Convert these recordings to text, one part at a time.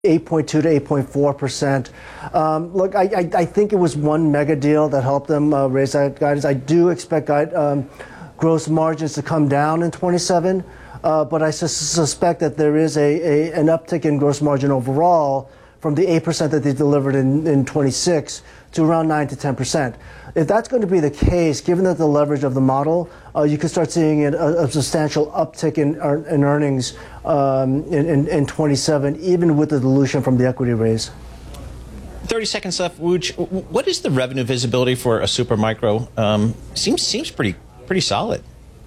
8.2 to 8.4%. Look, I think it was one mega deal that helped them raise that guidance. I do expect gross margins to come down in 27, but I suspect that there is an uptick in gross margin overall from the 8% that they delivered in 26 to around 9 to 10%. If that's going to be the case, given that the leverage of the model, you could start seeing a substantial uptick in earnings in 27, even with the dilution from the equity raise. 30 seconds left. Wooj, what is the revenue visibility for a Supermicro? Seems pretty solid.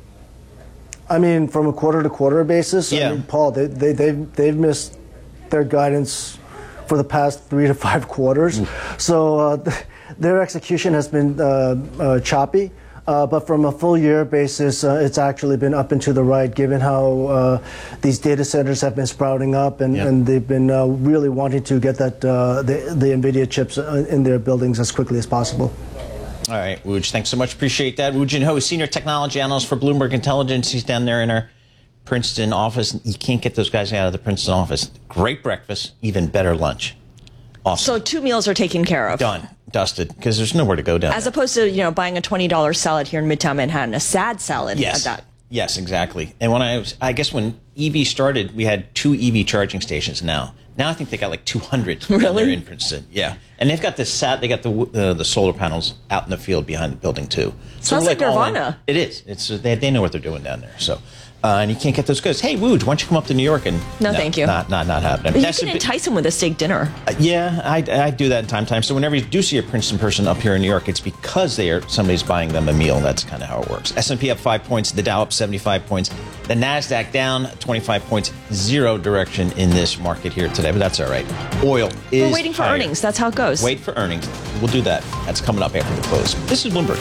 I mean, from a quarter-to-quarter basis, yeah. I mean, Paul, they've missed their guidance for the past 3 to 5 quarters. So their execution has been choppy. But from a full year basis, it's actually been up and to the right, given how these data centers have been sprouting up, and they've been really wanting to get the NVIDIA chips in their buildings as quickly as possible. All right, Wooj, thanks so much. Appreciate that. Woo Jin Ho, Senior Technology Analyst for Bloomberg Intelligence. He's down there in our Princeton office. You can't get those guys out of the Princeton office. Great breakfast, even better lunch. Awesome. So 2 meals are taken care of. Done. Dusted. Because there's nowhere to go down As there. opposed to, buying a $20 salad here in Midtown Manhattan, a sad salad at that. Yes, exactly. And I guess when EV started, we had 2 EV charging stations now. Now I think they got like 200 really? in Princeton. Yeah. And they've got the solar panels out in the field behind the building too. Sounds like Nirvana. It is. It's they know what they're doing down there. So and you can't get those goods. Hey, Wooj, why don't you come up to New York and No, thank you. Not happening. You can entice them with a steak dinner. Yeah, I do that in time to time. So whenever you do see a Princeton person up here in New York, it's because somebody's buying them a meal. That's kind of how it works. S&P up 5 points, the Dow up 75 points, the Nasdaq down 25 points. Zero direction in this market here today, but that's all right. Oil is We're waiting for higher. earnings. That's how it goes. Wait for earnings. We'll do that. That's coming up after the close. This is Bloomberg.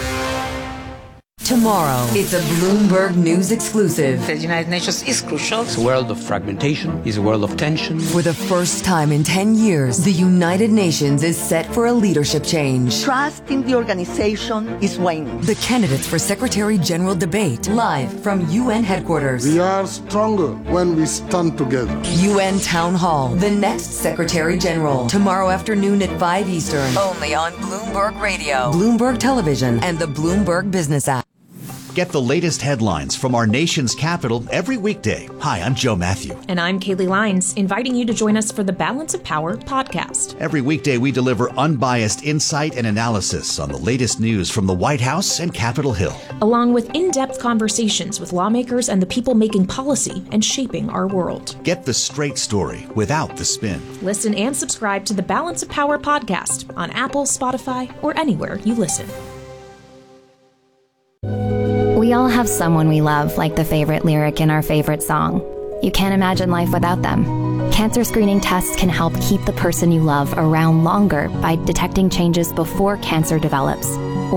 Tomorrow, it's a Bloomberg News exclusive. The United Nations is crucial. It's a world of fragmentation. It's a world of tension. For the first time in 10 years, the United Nations is set for a leadership change. Trust in the organization is waning. The candidates for Secretary General debate live from UN headquarters. We are stronger when we stand together. UN Town Hall, the next Secretary General. Tomorrow afternoon at 5 Eastern. Only on Bloomberg Radio, Bloomberg Television, and the Bloomberg Business app. Get the latest headlines from our nation's capital every weekday. Hi, I'm Joe Matthew. And I'm Kaylee Lines, inviting you to join us for the Balance of Power podcast. Every weekday, we deliver unbiased insight and analysis on the latest news from the White House and Capitol Hill, along with in-depth conversations with lawmakers and the people making policy and shaping our world. Get the straight story without the spin. Listen and subscribe to the Balance of Power podcast on Apple, Spotify, or anywhere you listen. We all have someone we love, like the favorite lyric in our favorite song. You can't imagine life without them. Cancer screening tests can help keep the person you love around longer by detecting changes before cancer develops.